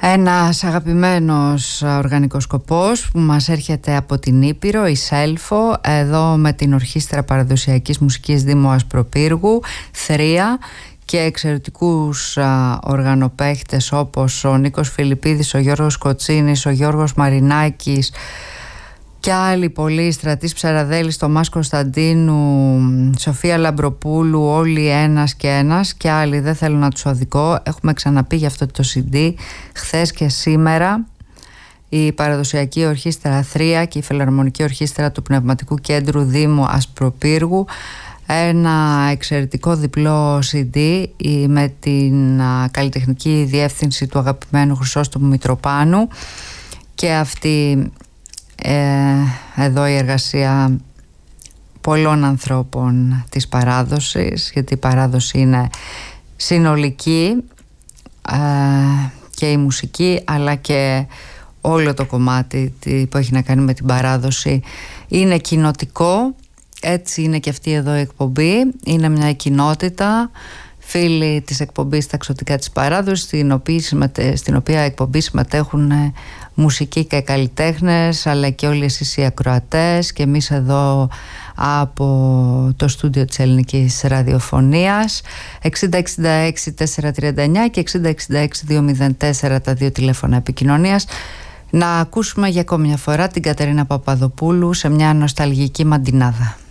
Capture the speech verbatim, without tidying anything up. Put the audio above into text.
Ένας αγαπημένος οργανικός σκοπός που μας έρχεται από την Ήπειρο, η Σέλφο, εδώ με την Ορχήστρα Παραδοσιακής Μουσικής Δήμου Ασπροπύργου, Θρία, και εξαιρετικούς α, οργανοπαίχτες όπως ο Νίκος Φιλιππίδης, ο Γιώργος Κοτσίνης, ο Γιώργος Μαρινάκης και άλλοι πολλοί, Στρατής Ψαραδέλης, Τομάς Κωνσταντίνου, Σοφία Λαμπροπούλου, όλοι ένας και ένας και άλλοι, δεν θέλω να τους οδηγώ. Έχουμε ξαναπεί για αυτό το σι ντι χθες και σήμερα. Η Παραδοσιακή Ορχήστρα Θρία και η Φιλαρμονική Ορχήστρα του Πνευματικού Κέντρου Δήμου Ασπροπύργου, ένα εξαιρετικό διπλό σι ντι με την καλλιτεχνική διεύθυνση του αγαπημένου Χρυσόστομου Μητροπάνου και αυτή ε, εδώ η εργασία πολλών ανθρώπων της παράδοσης, γιατί η παράδοση είναι συνολική ε, και η μουσική αλλά και όλο το κομμάτι που έχει να κάνει με την παράδοση είναι κοινοτικό. Έτσι είναι και αυτή εδώ η εκπομπή. Είναι μια κοινότητα, φίλοι της εκπομπής Τα Ξωτικά της Παράδοσης, στην οποία, συμμετέ... στην οποία εκπομπή συμμετέχουν μουσικοί και καλλιτέχνες, αλλά και όλοι εσείς οι ακροατές και εμείς εδώ από το στούντιο της Ελληνικής Ραδιοφωνίας. Εξήντα εξήντα έξι τετρακόσια τριάντα εννιά και εξήντα εξήντα έξι διακόσια τέσσερα τα δύο τηλέφωνα επικοινωνίας. Να ακούσουμε για ακόμη μια φορά την Κατερίνα Παπαδοπούλου σε μια νοσταλγική μαντινάδα.